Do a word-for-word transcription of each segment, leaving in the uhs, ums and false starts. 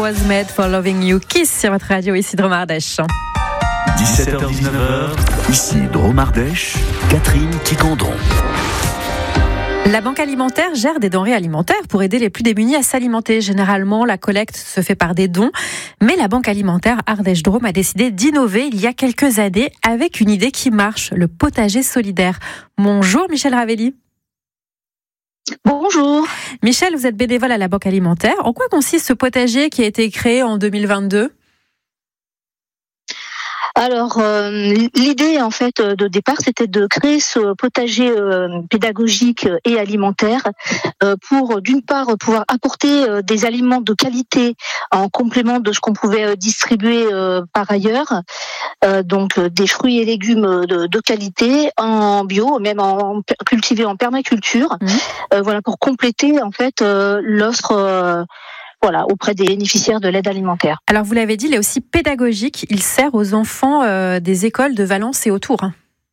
Was Made for Loving You. Kiss sur votre radio, ici Dromardèche. dix-sept heures dix-neuf heures, ici Dromardèche, Catherine Ticandron. La Banque alimentaire gère des denrées alimentaires pour aider les plus démunis à s'alimenter. Généralement, la collecte se fait par des dons. Mais la Banque alimentaire Ardèche-Drôme a décidé d'innover il y a quelques années avec une idée qui marche, le potager solidaire. Bonjour Michel Ravelli. Bonjour. Michel, vous êtes bénévole à la Banque alimentaire. En quoi consiste ce potager qui a été créé en deux mille vingt-deux ? Alors, euh, l'idée en fait de départ, c'était de créer ce potager euh, pédagogique et alimentaire euh, pour, d'une part, pouvoir apporter euh, des aliments de qualité en complément de ce qu'on pouvait euh, distribuer euh, par ailleurs, euh, donc euh, des fruits et légumes de, de qualité en bio, même en, en cultivés en permaculture, mmh. euh, voilà, pour compléter en fait euh, l'offre. Euh, Voilà, auprès des bénéficiaires de l'aide alimentaire. Alors vous l'avez dit, il est aussi pédagogique. Il sert aux enfants euh, des écoles de Valence et autour.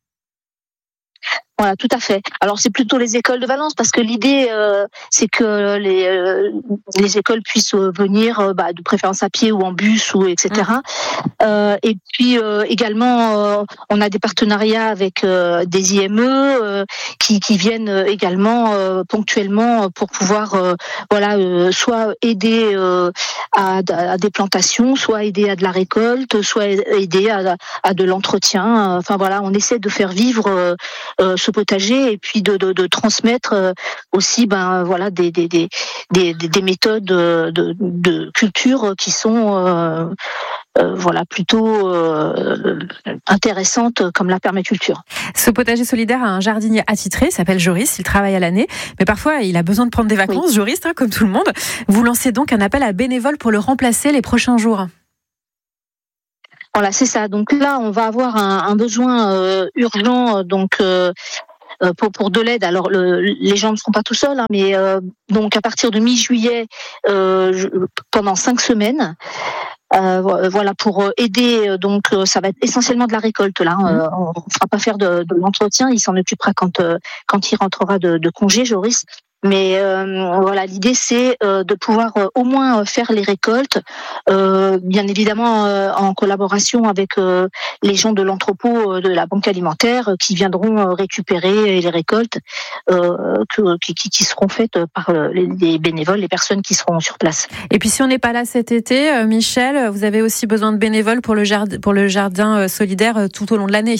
Voilà, tout à fait. Alors c'est plutôt les écoles de Valence parce que l'idée euh, c'est que les euh, les écoles puissent venir euh, bah, de préférence à pied ou en bus ou et cetera. Mmh. Euh, et puis euh, également euh, on a des partenariats avec euh, des I M E euh, qui qui viennent également euh, ponctuellement pour pouvoir euh, voilà euh, soit aider euh, à, à des plantations, soit aider à de la récolte, soit aider à, à de l'entretien. Enfin voilà, on essaie de faire vivre euh, euh, ce potager et puis de, de, de transmettre euh, aussi ben voilà des des des des, des méthodes de, de, de culture qui sont euh, euh, voilà plutôt euh, intéressantes comme la permaculture. Ce potager solidaire a un jardinier attitré, il s'appelle Joris, il travaille à l'année, mais parfois il a besoin de prendre des vacances, oui. Joris, hein, comme tout le monde. Vous lancez donc un appel à bénévoles pour le remplacer les prochains jours. Voilà, c'est ça. Donc là, on va avoir un, un besoin euh, urgent, donc euh, pour pour de l'aide. Alors le, les gens ne seront pas tout seuls, hein, mais euh, donc à partir de mi-juillet, euh, je, pendant cinq semaines. Euh, voilà, pour aider, donc ça va être essentiellement de la récolte là. Euh, on ne fera pas faire de, de l'entretien, il s'en occupera quand euh, quand il rentrera de, de congé, Joris. Mais euh, voilà, l'idée c'est euh, de pouvoir euh, au moins faire les récoltes, euh, bien évidemment euh, en collaboration avec euh, les gens de l'entrepôt euh, de la banque alimentaire euh, qui viendront euh, récupérer les récoltes euh, que, qui, qui seront faites par les, les bénévoles, les personnes qui seront sur place. Et puis si on n'est pas là cet été, euh, Michel, vous avez aussi besoin de bénévoles pour le jardin, pour le jardin solidaire euh, tout au long de l'année.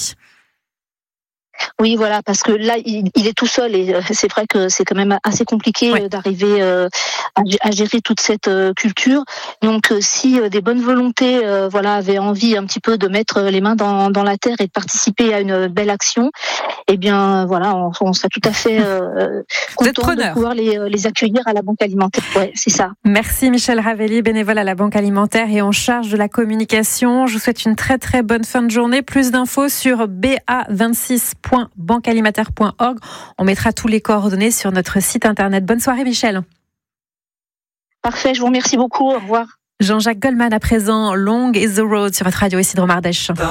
Oui, voilà, parce que là, il, il est tout seul et c'est vrai que c'est quand même assez compliqué ouais. d'arriver euh, à, à gérer toute cette euh, culture. Donc, euh, si euh, des bonnes volontés, euh, voilà, avaient envie un petit peu de mettre les mains dans, dans la terre et de participer à une belle action, eh bien, voilà, on, on serait tout à fait euh, content de pouvoir les, les accueillir à la Banque alimentaire. Ouais, c'est ça. Merci Michel Ravelli, bénévole à la Banque alimentaire et en charge de la communication. Je vous souhaite une très très bonne fin de journée. Plus d'infos sur b a vingt-six point banque alimentaire point org. On mettra tous les coordonnées sur notre site internet. Bonne soirée Michel. Parfait, je vous remercie beaucoup. Au revoir. Jean-Jacques Goldman à présent, Long is the road sur votre radio ici Dromardèche.